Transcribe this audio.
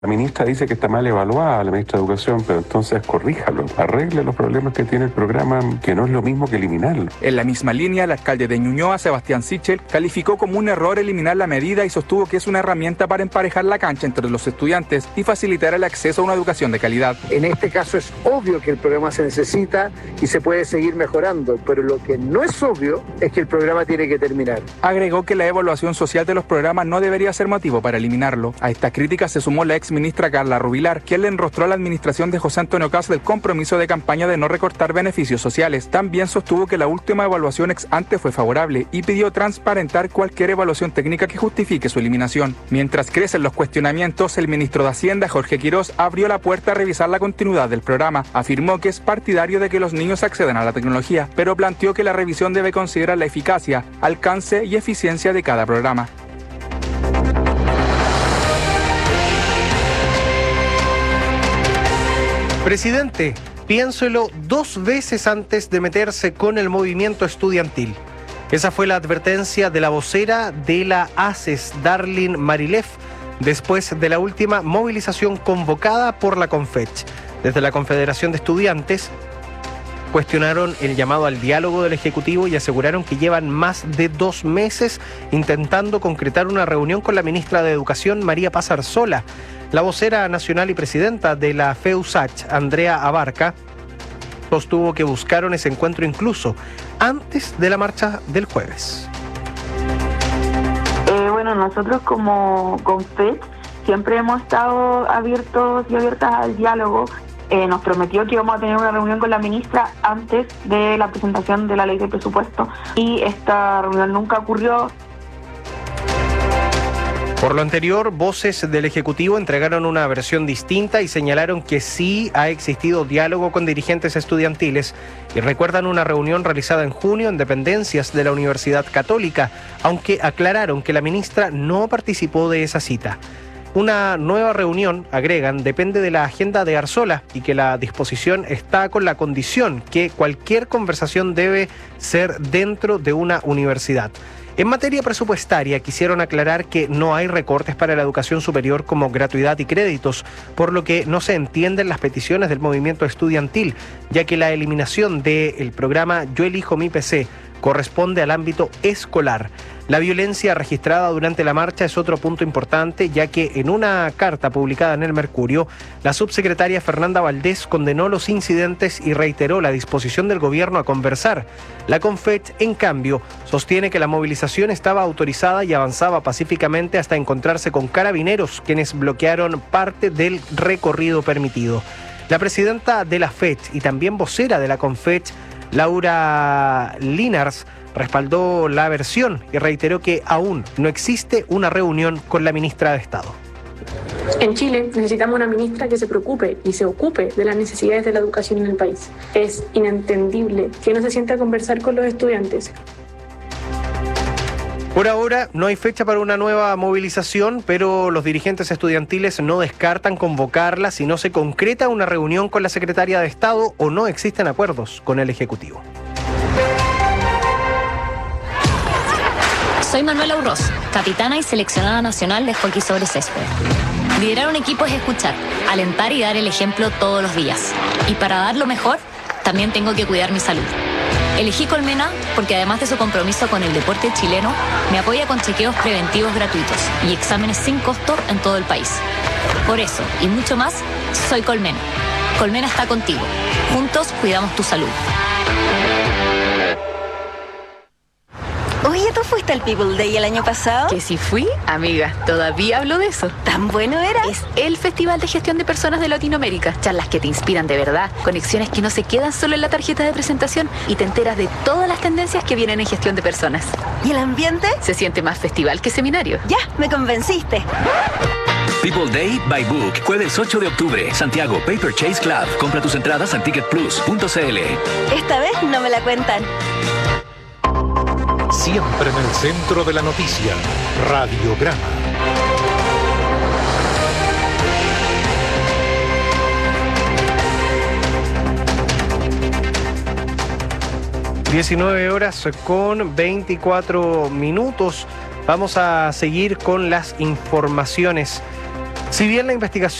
La ministra dice que está mal evaluada, la ministra de Educación, pero entonces corríjalo, arregle los problemas que tiene el programa, que no es lo mismo que eliminarlo. En la misma línea, el alcalde de Ñuñoa, Sebastián Sichel, calificó como un error eliminar la medida y sostuvo que es una herramienta para emparejar la cancha entre los estudiantes y facilitar el acceso a una educación de calidad. En este caso es obvio que el programa se necesita y se puede seguir mejorando, pero lo que no es obvio es que el programa tiene que terminar. Agregó que la evaluación social de los programas no debería ser motivo para eliminarlo. A esta crítica se sumó la exministra Carla Rubilar, quien le enrostró a la administración de José Antonio Kast del compromiso de campaña de no recortar beneficios sociales. También sostuvo que la última evaluación ex ante fue favorable y pidió transparentar cualquier evaluación técnica que justifique su eliminación. Mientras crecen los cuestionamientos, el ministro de Hacienda, Jorge Quirós, abrió la puerta a revisar la continuidad del programa. Afirmó que es partidario de que los niños accedan a la tecnología, pero planteó que la revisión debe considerar la eficacia, alcance y eficiencia de cada programa. Presidente, piénselo 2 veces antes de meterse con el movimiento estudiantil. Esa fue la advertencia de la vocera de la ACES, Darlene Marileff, después de la última movilización convocada por la CONFECH. Desde la Confederación de Estudiantes cuestionaron el llamado al diálogo del Ejecutivo y aseguraron que llevan más de 2 meses intentando concretar una reunión con la ministra de Educación, María Paz Arzola. La vocera nacional y presidenta de la FEUSACH, Andrea Abarca, sostuvo que buscaron ese encuentro incluso antes de la marcha del jueves. Bueno, nosotros como CONFECH siempre hemos estado abiertos y abiertas al diálogo. Nos prometió que íbamos a tener una reunión con la ministra antes de la presentación de la ley de presupuesto y esta reunión nunca ocurrió. Por lo anterior, voces del Ejecutivo entregaron una versión distinta y señalaron que sí ha existido diálogo con dirigentes estudiantiles y recuerdan una reunión realizada en junio en dependencias de la Universidad Católica, aunque aclararon que la ministra no participó de esa cita. Una nueva reunión, agregan, depende de la agenda de Arzola y que la disposición está con la condición que cualquier conversación debe ser dentro de una universidad. En materia presupuestaria, quisieron aclarar que no hay recortes para la educación superior como gratuidad y créditos, por lo que no se entienden las peticiones del movimiento estudiantil, ya que la eliminación del programa Yo Elijo Mi PC corresponde al ámbito escolar. La violencia registrada durante la marcha es otro punto importante, ya que en una carta publicada en El Mercurio, la subsecretaria Fernanda Valdés condenó los incidentes y reiteró la disposición del gobierno a conversar. La CONFECH, en cambio, sostiene que la movilización estaba autorizada y avanzaba pacíficamente hasta encontrarse con carabineros, quienes bloquearon parte del recorrido permitido. La presidenta de la FECH y también vocera de la CONFECH, Laura Linars, respaldó la versión y reiteró que aún no existe una reunión con la ministra de Estado. En Chile necesitamos una ministra que se preocupe y se ocupe de las necesidades de la educación en el país. Es inentendible que no se sienta a conversar con los estudiantes. Por ahora no hay fecha para una nueva movilización, pero los dirigentes estudiantiles no descartan convocarla si no se concreta una reunión con la secretaria de Estado o no existen acuerdos con el Ejecutivo. Soy Manuela Urroz, capitana y seleccionada nacional de hockey sobre césped. Liderar un equipo es escuchar, alentar y dar el ejemplo todos los días. Y para dar lo mejor, también tengo que cuidar mi salud. Elegí Colmena porque además de su compromiso con el deporte chileno, me apoya con chequeos preventivos gratuitos y exámenes sin costo en todo el país. Por eso, y mucho más, soy Colmena. Colmena está contigo. Juntos cuidamos tu salud. Oye, ¿tú fuiste al People Day el año pasado? Que si fui, amiga, todavía hablo de eso. ¿Tan bueno era? Es el Festival de Gestión de Personas de Latinoamérica. Charlas que te inspiran de verdad, conexiones que no se quedan solo en la tarjeta de presentación y te enteras de todas las tendencias que vienen en gestión de personas. ¿Y el ambiente? Se siente más festival que seminario. Ya, me convenciste. People Day by Book, jueves 8 de octubre, Santiago, Paper Chase Club. Compra tus entradas en ticketplus.cl. Esta vez no me la cuentan. Siempre en el centro de la noticia, Radiograma. (19:24). Vamos a seguir con las informaciones. Si bien la investigación